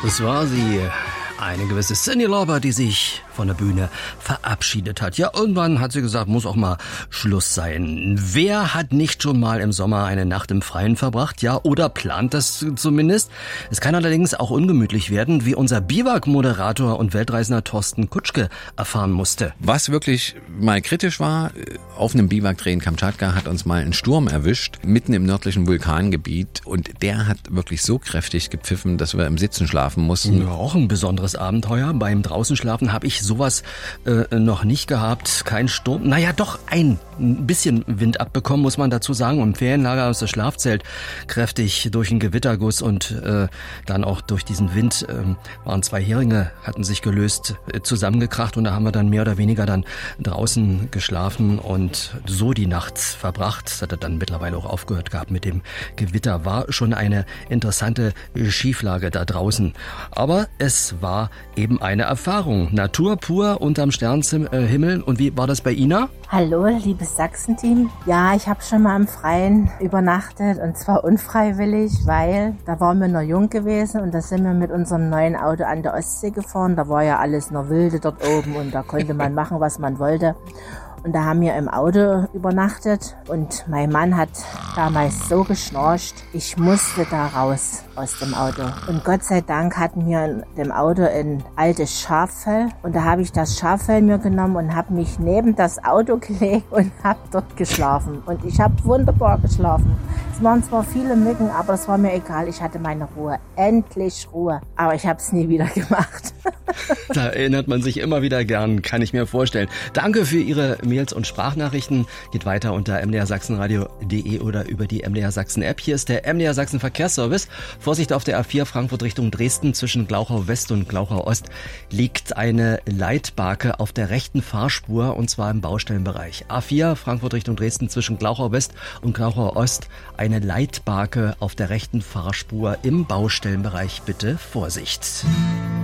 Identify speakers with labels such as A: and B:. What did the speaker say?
A: Das war sie, eine gewisse Cyndi Lauper, die sich von der Bühne verabschiedet hat. Ja, irgendwann hat sie gesagt, muss auch mal Schluss sein. Wer hat nicht schon mal im Sommer eine Nacht im Freien verbracht? Ja, oder plant das zumindest? Es kann allerdings auch ungemütlich werden, wie unser Biwak-Moderator und Weltreisender Thorsten Kutschke erfahren musste.
B: Was wirklich mal kritisch war, auf einem Biwak-Dreh in Kamtschatka hat uns mal ein Sturm erwischt, mitten im nördlichen Vulkangebiet. Und der hat wirklich so kräftig gepfiffen, dass wir im Sitzen schlafen mussten.
A: Ja, auch ein besonderes Abenteuer. Beim Draußenschlafen habe ich sowas noch nicht gehabt. Kein Sturm. Naja, doch ein bisschen Wind abbekommen, muss man dazu sagen. Im Ferienlager aus das Schlafzelt kräftig durch einen Gewitterguss und dann auch durch diesen Wind waren 2 Heringe, hatten sich gelöst, zusammengekracht. Und da haben wir dann mehr oder weniger dann draußen geschlafen und so die Nacht verbracht. Das hat er dann mittlerweile auch aufgehört gehabt mit dem Gewitter. War schon eine interessante Schieflage da draußen. Aber es war eben eine Erfahrung. Natur pur unterm Sternenhimmel. Und wie war das bei Ina?
C: Hallo, liebes Sachsen-Team. Ja, ich habe schon mal im Freien übernachtet und zwar unfreiwillig, weil da waren wir noch jung gewesen und da sind wir mit unserem neuen Auto an der Ostsee gefahren. Da war ja alles noch wilde dort oben und da konnte man machen, was man wollte. Und da haben wir im Auto übernachtet und mein Mann hat damals so geschnarcht, ich musste da raus aus dem Auto. Und Gott sei Dank hatten wir in dem Auto ein altes Schaffell und da habe ich das Schaffell mir genommen und habe mich neben das Auto gelegt und habe dort geschlafen. Und ich habe wunderbar geschlafen. Es waren zwar viele Mücken, aber es war mir egal. Ich hatte meine Ruhe. Endlich Ruhe. Aber ich habe es nie wieder gemacht.
A: Da erinnert man sich immer wieder gern, kann ich mir vorstellen. Danke für Ihre Mails und Sprachnachrichten. Geht weiter unter mdrsachsenradio.de oder über die MDR Sachsen App. Hier ist der MDR Sachsen Verkehrsservice. Vorsicht auf der A4 Frankfurt Richtung Dresden. Zwischen Glauchau West und Glauchau Ost liegt eine Leitbarke auf der rechten Fahrspur und zwar im Baustellenbereich. A4 Frankfurt Richtung Dresden zwischen Glauchau West und Glauchau Ost. Eine Leitbarke auf der rechten Fahrspur im Baustellenbereich. Bitte Vorsicht.